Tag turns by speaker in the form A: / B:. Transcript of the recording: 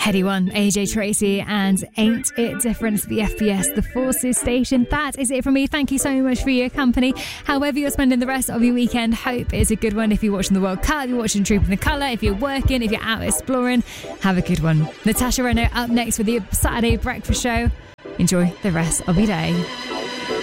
A: Heady One, AJ Tracy, and Ain't It Different, the FPS, the Forces station. That is it from me. Thank you so much for your company. However you're spending the rest of your weekend, hope it's a good one. If you're watching the World Cup, if you're watching Trooping the Colour, if you're working, if you're out exploring, have a good one. Natasha Renault up next with the Saturday Breakfast Show. Enjoy the rest of your day.